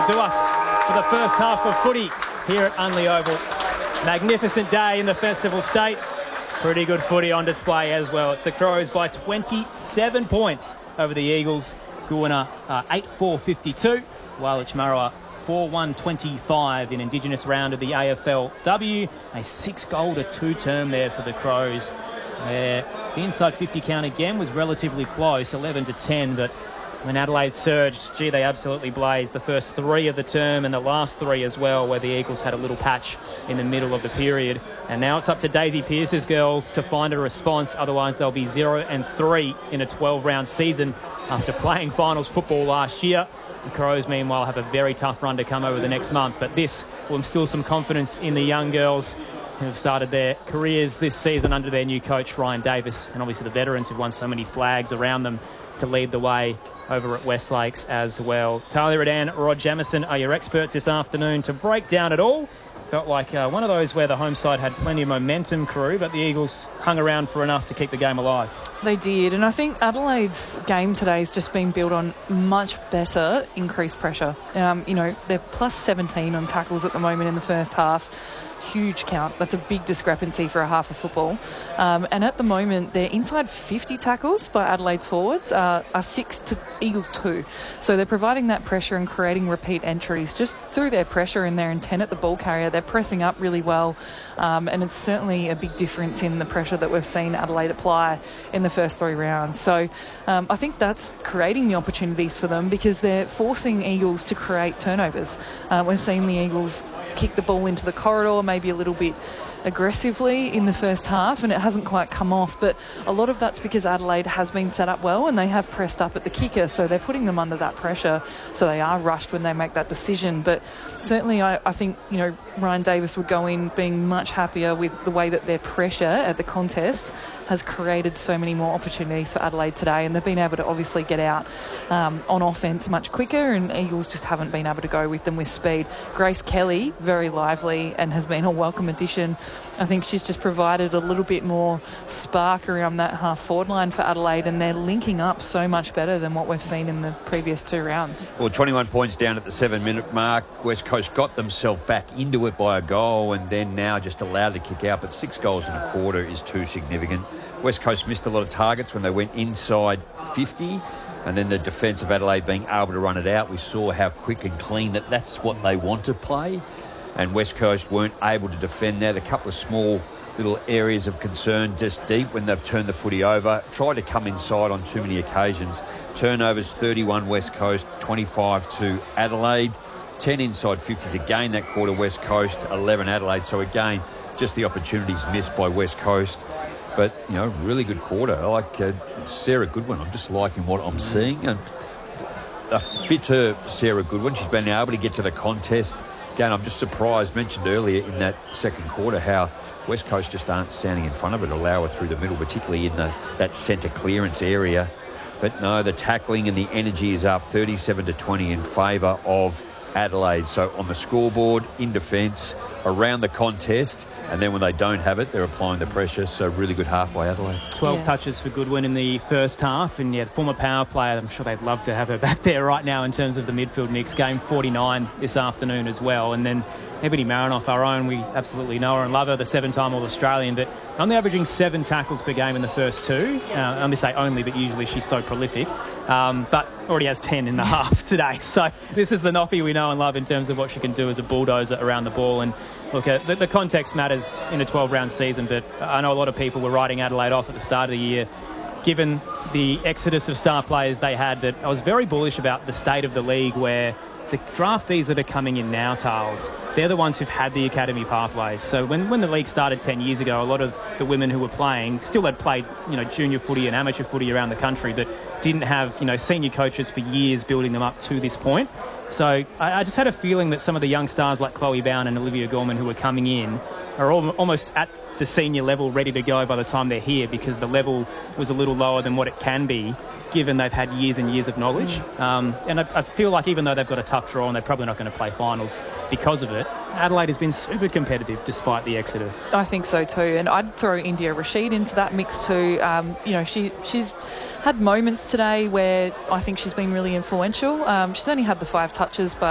will do us for the first half of footy here at Unley Oval. Magnificent day in the Festival State. Pretty good footy on display as well. It's the Crows by 27 points over the Eagles. Goonoo 8-4-52, while Ichmarawa 4-1-25 in Indigenous round of the AFLW. A 6-goal to 2-term there for the Crows. The inside 50 count again was relatively close, 11-10, but when Adelaide surged, gee, they absolutely blazed the first 3 of the term and the last 3 as well, where the Eagles had a little patch in the middle of the period. And now it's up to Daisy Pearce's girls to find a response, otherwise they'll be 0-3 in a 12-round season after playing finals football last year. The Crows, meanwhile, have a very tough run to come over the next month, but this will instill some confidence in the young girls who have started their careers this season under their new coach, Ryan Davis, and obviously the veterans who've won so many flags around them to lead the way over at West Lakes as well. Talia Redan, Rod Jamieson are your experts this afternoon to break down it all. Felt like one of those where the home side had plenty of momentum, Crew, but the Eagles hung around for enough to keep the game alive. They did, and I think Adelaide's game today has just been built on much better increased pressure. They're plus 17 on tackles at the moment in the first half. Huge count. That's a big discrepancy for a half of football. And at the moment, their inside 50 tackles by Adelaide's forwards are 6 to Eagles 2. So they're providing that pressure and creating repeat entries just through their pressure and their intent at the ball carrier. They're pressing up really well. And it's certainly a big difference in the pressure that we've seen Adelaide apply in the first 3 rounds. So I think that's creating the opportunities for them because they're forcing Eagles to create turnovers. We've seen the Eagles kick the ball into the corridor, maybe a little bit aggressively in the first half, and it hasn't quite come off, but a lot of that's because Adelaide has been set up well and they have pressed up at the kicker, so they're putting them under that pressure, so they are rushed when they make that decision. But certainly I think Ryan Davis would go in being much happier with the way that their pressure at the contest has created so many more opportunities for Adelaide today, and they've been able to obviously get out on offence much quicker, and Eagles just haven't been able to go with them with speed. Grace Kelly, very lively and has been a welcome addition. I think she's just provided a little bit more spark around that half forward line for Adelaide, and they're linking up so much better than what we've seen in the previous 2 rounds. Well, 21 points down at the 7-minute mark. West Coast got themselves back into it by a goal and then now just allowed to kick out, but 6 goals in a quarter is too significant. West Coast missed a lot of targets when they went inside 50, and then the defence of Adelaide being able to run it out. We saw how quick and clean that's what they want to play, and West Coast weren't able to defend that. A couple of small little areas of concern just deep when they've turned the footy over. Tried to come inside on too many occasions. Turnovers 31 West Coast, 25 to Adelaide. 10 inside 50s again that quarter West Coast, 11 Adelaide. So again, just the opportunities missed by West Coast. But, really good quarter. I like Sarah Goodwin. I'm just liking what I'm seeing. And a fitter Sarah Goodwin. She's been able to get to the contest. Again, I'm just surprised, mentioned earlier in that second quarter, how West Coast just aren't standing in front of it, allow her through the middle, particularly in that centre clearance area. But no, the tackling and the energy is up 37-20 in favour of Adelaide. So on the scoreboard, in defence, around the contest, and then when they don't have it, they're applying the pressure. So really good half by Adelaide. 12 touches for Goodwin in the first half, and yet former power player, I'm sure they'd love to have her back there right now in terms of the midfield mix. Game 49 this afternoon as well. And then Ebony Marinoff, our own, we absolutely know her and love her, the 7-time All-Australian, but only averaging 7 tackles per game in the first 2. I only say only, but usually she's so prolific. But already has 10 in the half today. So this is the Noffy we know and love in terms of what she can do as a bulldozer around the ball. And look, the context matters in a 12-round season, but I know a lot of people were writing Adelaide off at the start of the year, given the exodus of star players they had. But I was very bullish about the state of the league, where the draftees that are coming in now, Tarls, they're the ones who've had the academy pathways. So when the league started 10 years ago, a lot of the women who were playing still had played, junior footy and amateur footy around the country, but didn't have, senior coaches for years building them up to this point. So I just had a feeling that some of the young stars like Chloe Bowen and Olivia Gorman who are coming in are almost at the senior level, ready to go by the time they're here, because the level was a little lower than what it can be, given they've had years and years of knowledge. And I feel like even though they've got a tough draw and they're probably not going to play finals because of it, Adelaide has been super competitive despite the exodus. I think so too. And I'd throw India Rashid into that mix too. She's had moments today where I think she's been really influential. She's only had the 5 touches, but